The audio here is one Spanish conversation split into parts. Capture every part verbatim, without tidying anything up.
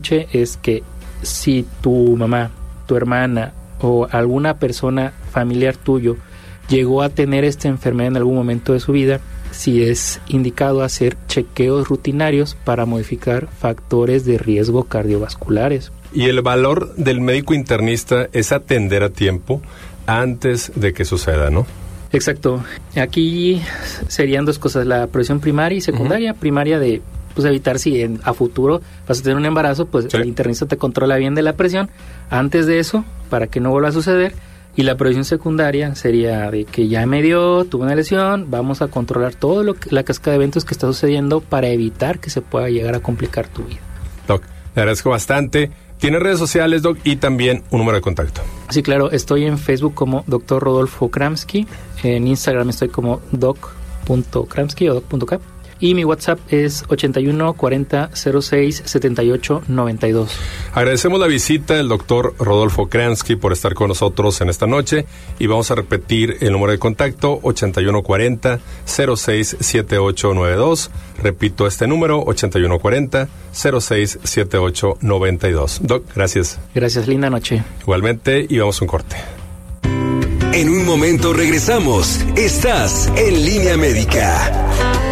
es que si tu mamá, tu hermana o alguna persona familiar tuyo llegó a tener esta enfermedad en algún momento de su vida, si es indicado hacer chequeos rutinarios para modificar factores de riesgo cardiovasculares. Y el valor del médico internista es atender a tiempo antes de que suceda, ¿no? Exacto. Aquí serían dos cosas, la prevención primaria y secundaria. Uh-huh. Primaria de pues evitar si en, a futuro vas a tener un embarazo, pues sí. El internista te controla bien de la presión antes de eso, para que no vuelva a suceder. Y la prevención secundaria sería de que ya me dio, tuve una lesión, vamos a controlar todo lo que, la cascada de eventos que está sucediendo para evitar que se pueda llegar a complicar tu vida. Doc, le agradezco bastante. ¿Tiene redes sociales, Doc, y también un número de contacto? Sí, claro. Estoy en Facebook como doctor Rodolfo Kramsky. En Instagram estoy como doc punto kramsky o doc punto cap. Y mi WhatsApp es ochenta y uno cuarenta cero seis setenta y ocho noventa y dos. Agradecemos la visita del doctor Rodolfo Kramsky por estar con nosotros en esta noche. Y vamos a repetir el número de contacto, ochenta y uno cuarenta cero seis setenta y ocho noventa y dos. Repito este número, ochenta y uno cuarenta cero seis setenta y ocho noventa y dos. Doc, gracias. Gracias, linda noche. Igualmente, y vamos a un corte. En un momento regresamos. Estás en Línea Médica.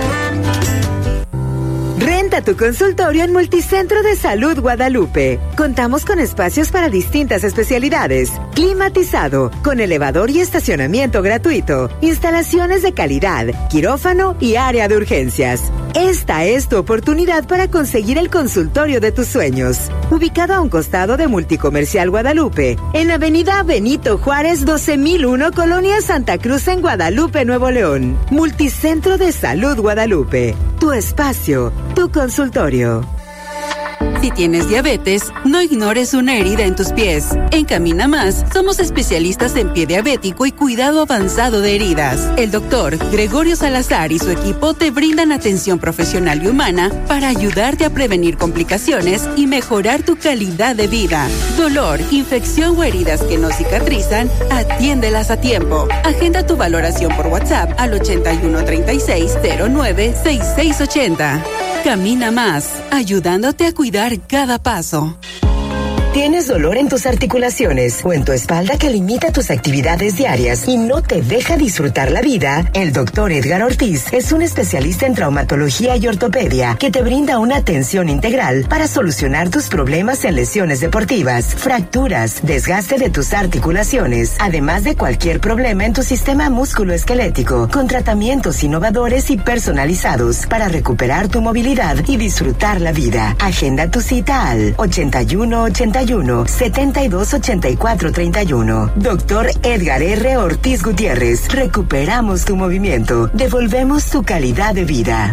Renta tu consultorio en Multicentro de Salud Guadalupe. Contamos con espacios para distintas especialidades, climatizado, con elevador y estacionamiento gratuito, instalaciones de calidad, quirófano y área de urgencias. Esta es tu oportunidad para conseguir el consultorio de tus sueños. Ubicado a un costado de Multicomercial Guadalupe, en Avenida Benito Juárez doce mil uno, Colonia Santa Cruz, en Guadalupe, Nuevo León. Multicentro de Salud Guadalupe. Tu espacio, tu consultorio. Si tienes diabetes, no ignores una herida en tus pies. En Camina Más, somos especialistas en pie diabético y cuidado avanzado de heridas. El doctor Gregorio Salazar y su equipo te brindan atención profesional y humana para ayudarte a prevenir complicaciones y mejorar tu calidad de vida. Dolor, infección o heridas que no cicatrizan, atiéndelas a tiempo. Agenda tu valoración por WhatsApp al ochenta y uno treinta y seis cero nueve sesenta y seis ochenta. Camina Más, ayudándote a cuidar cada paso. ¿Tienes dolor en tus articulaciones o en tu espalda que limita tus actividades diarias y no te deja disfrutar la vida? El doctor Edgar Ortiz es un especialista en traumatología y ortopedia que te brinda una atención integral para solucionar tus problemas en lesiones deportivas, fracturas, desgaste de tus articulaciones, además de cualquier problema en tu sistema musculoesquelético, con tratamientos innovadores y personalizados para recuperar tu movilidad y disfrutar la vida. Agenda tu cita al ochenta y uno ochenta y uno setenta y dos ochenta y cuatro treinta y uno. Doctor Edgar R. Ortiz Gutiérrez. Recuperamos tu movimiento. Devolvemos tu calidad de vida.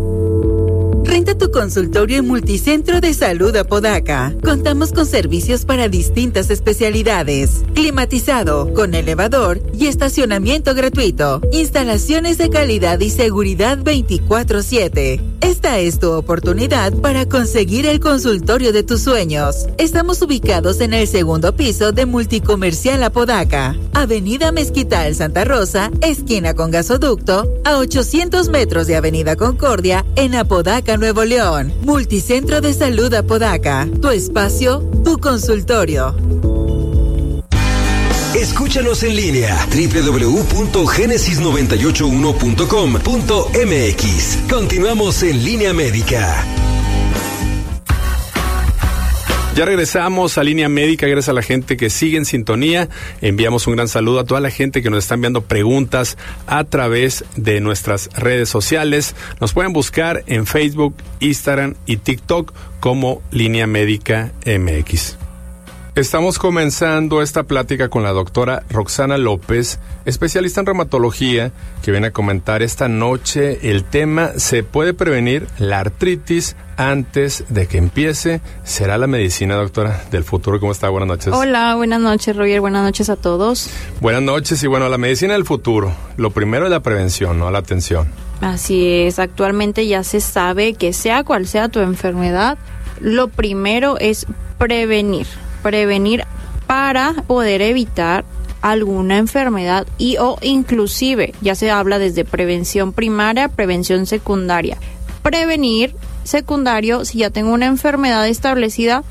Renta tu consultorio en Multicentro de Salud Apodaca. Contamos con servicios para distintas especialidades. Climatizado, con elevador y estacionamiento gratuito. Instalaciones de calidad y seguridad veinticuatro siete. Esta es tu oportunidad para conseguir el consultorio de tus sueños. Estamos ubicados en el segundo piso de Multicomercial Apodaca. Avenida Mezquital Santa Rosa, esquina con Gasoducto, a ochocientos metros de Avenida Concordia, en Apodaca, Nuevo León. Multicentro de Salud Apodaca. Tu espacio, tu consultorio. Escúchanos en línea doble u doble u doble u punto génesis noventa y ocho uno punto com punto m x. Continuamos en Línea Médica. Ya regresamos a Línea Médica, gracias a la gente que sigue en sintonía. Enviamos un gran saludo a toda la gente que nos está enviando preguntas a través de nuestras redes sociales. Nos pueden buscar en Facebook, Instagram y TikTok como Línea Médica M X. Estamos comenzando esta plática con la doctora Roxana López, especialista en reumatología, que viene a comentar esta noche el tema: ¿se puede prevenir la artritis antes de que empiece? ¿Será la medicina, doctora, del futuro? ¿Cómo está? Buenas noches. Hola, buenas noches, Roger. Buenas noches a todos. Buenas noches. Y bueno, la medicina del futuro, lo primero es la prevención, no la atención. Así es. Actualmente ya se sabe que sea cual sea tu enfermedad, lo primero es prevenir. Prevenir para poder evitar alguna enfermedad y o inclusive ya se habla desde prevención primaria, prevención secundaria. Prevenir secundario, si ya tengo una enfermedad establecida,